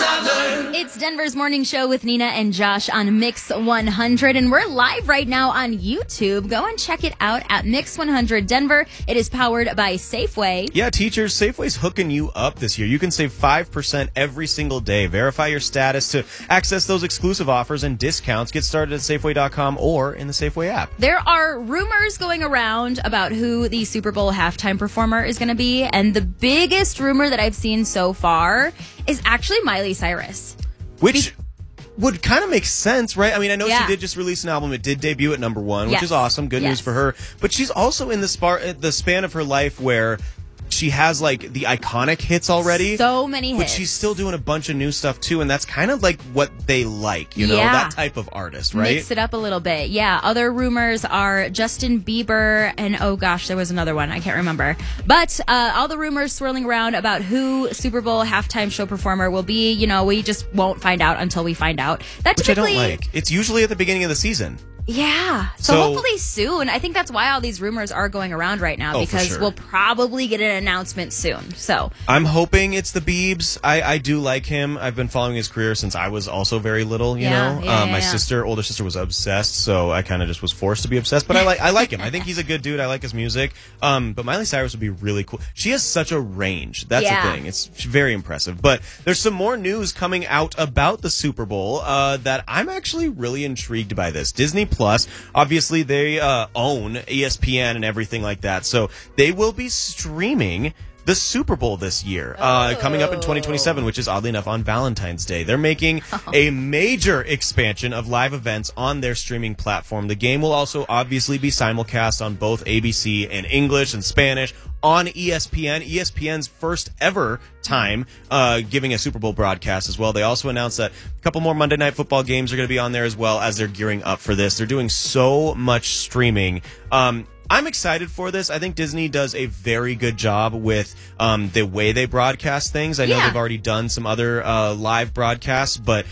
It's Denver's Morning Show with Nina and Josh on Mix 100, and we're live right now on YouTube. Go and check it out at Mix 100 Denver. It is powered by Safeway. Yeah, teachers, Safeway's hooking you up this year. You can save 5% every single day. Verify your status to access those exclusive offers and discounts. Get started at Safeway.com or in the Safeway app. There are rumors going around about who the Super Bowl halftime performer is going to be, and the biggest rumor that I've seen so far is actually Miley Cyrus. Which would kind of make sense, right? I mean, I know Yeah. she did just release an album. It did debut at number one, which Yes. is awesome. Good news Yes. for her. But she's also in the span of her life where she has, like, the iconic hits already. So many But hits. she's still doing a bunch of new stuff, too. And that's kind of like what they like, you know? Yeah. That type of artist, right? Mix it up a little bit. Yeah. Other rumors are Justin Bieber and, oh gosh, there was another one. I can't remember. But all the rumors swirling around about who Super Bowl halftime show performer will be, you know, we just won't find out until we find out. That Which I typically, don't like. It's usually at the beginning of the season. Yeah. So hopefully soon. I think that's why all these rumors are going around right now, Oh, for because sure. we'll probably get an announcement soon. So I'm hoping it's the Biebs. I do like him. I've been following his career since I was also very little, you know? My older sister was obsessed, so I kind of just was forced to be obsessed. But I like him. I think he's a good dude. I like his music. But Miley Cyrus would be really cool. She has such a range. That's the thing. It's very impressive. But there's some more news coming out about the Super Bowl that I'm actually really intrigued by this. Disney Plus, obviously they own ESPN and everything like that. So they will be streaming the Super Bowl this year, coming up in 2027, which is oddly enough on Valentine's Day. They're making a major expansion of live events on their streaming platform. The game will also obviously be simulcast on both ABC and English and Spanish on ESPN. ESPN's first ever time giving a Super Bowl broadcast as well. They also announced that a couple more Monday Night Football games are going to be on there as well, as they're gearing up for this. They're doing so much streaming. I'm excited for this. I think Disney does a very good job with the way they broadcast things. I know they've already done some other live broadcasts, but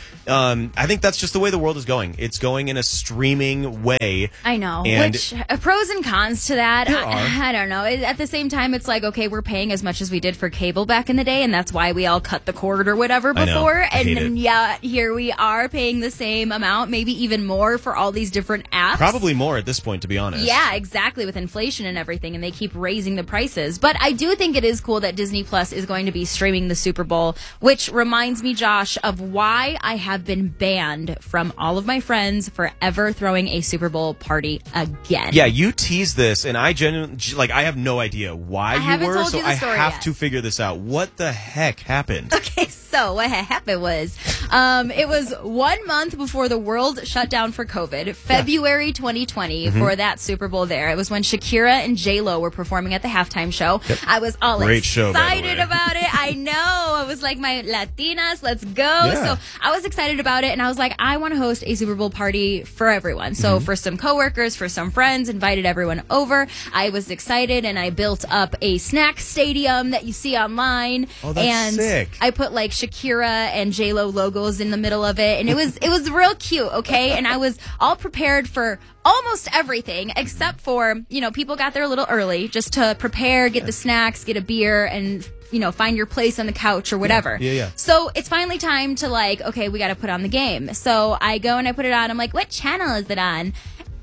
I think that's just the way the world is going. It's going in a streaming way. I know. And Which pros and cons to that. There are. I don't know. At the same time, it's like, okay, we're paying as much as we did for cable back in the day, and that's why we all cut the cord or whatever I know. before. I And hate then, it. here we are paying the same amount, maybe even more for all these different apps. Probably more at this point, to be honest. Yeah, exactly, with inflation and everything, and they keep raising the prices. But I do think it is cool that Disney Plus is going to be streaming the Super Bowl, which reminds me, Josh, of why I have been banned from all of my friends for ever throwing a Super Bowl party again. Yeah, you teased this, and I genuinely, I have no idea why you haven't were, told so you the I story have yet. to figure this out. What the heck happened? Okay, so what had happened was, it was 1 month before the world shut down for COVID, February 2020, for that Super Bowl there. It was when Shakira and J-Lo were performing at the halftime show. I was all Great show, by the excited way. about it. I know. I was like, my Latinas, let's go. Yeah. So I was excited about it, and I was like, I want to host a Super Bowl party for everyone. So for some coworkers, for some friends, invited everyone over. I was excited, and I built up a snack stadium that you see online. Oh, that's and sick. I put like Shakira and J-Lo logos in the middle of it, and it was real cute, okay? And I was all prepared for almost everything except for, people got there a little early just to prepare, get the snacks, get a beer, and find your place on the couch or whatever. Yeah. So it's finally time to okay, we got to put on the game. So I go and I put it on. I'm like, what channel is it on?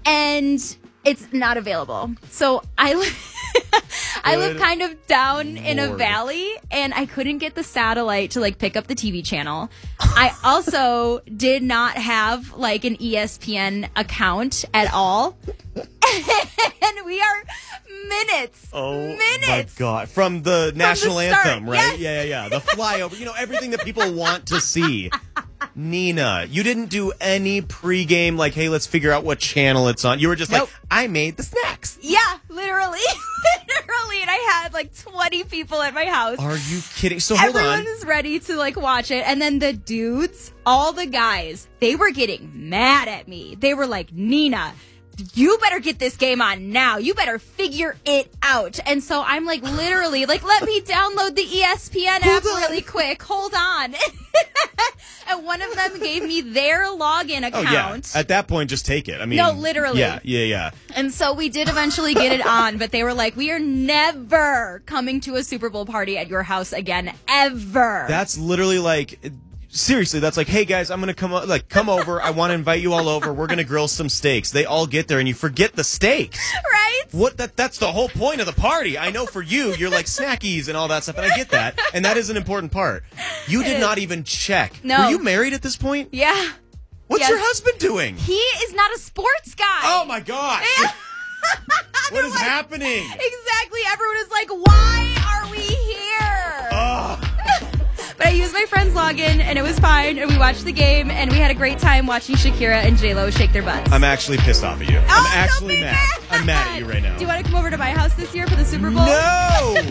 And it's not available. So I live kind of down in a Lord. valley, and I couldn't get the satellite to pick up the TV channel. I also did not have an ESPN account at all. And we are minutes. My God. From the national start, anthem, right? yes. Yeah. The flyover. Everything that people want to see. Nina, you didn't do any pregame, hey, let's figure out what channel it's on. You were just Nope. I made the snacks. Yeah, literally. And I had 20 people at my house. Are you kidding? So hold Everyone on. is ready to watch it. And then the dudes, all the guys, they were getting mad at me. They were like, Nina, you better get this game on now. You better figure it out. And so I'm literally let me download the ESPN app really quick. Hold on. And one of them gave me their login account. At that point, just take it. I mean, No, literally. Yeah. And so we did eventually get it on, but they were like, we are never coming to a Super Bowl party at your house again, ever. That's literally seriously, that's like, hey guys, I'm gonna come over. I want to invite you all over. We're gonna grill some steaks. They all get there, and you forget the steaks. Right? What? That's the whole point of the party. I know for you, you're like snackies and all that stuff, and I get that, and that is an important part. You did not even check. No. Were you married at this point? Yeah. What's your husband doing? He is not a sports guy. Oh my gosh. What is happening? Exactly. Everyone is like, why are we here? But I used my friend's login, and it was fine, and we watched the game, and we had a great time watching Shakira and J-Lo shake their butts. I'm actually pissed off at you. I'm actually don't be mad. I'm mad at you right now. Do you want to come over to my house this year for the Super Bowl? No!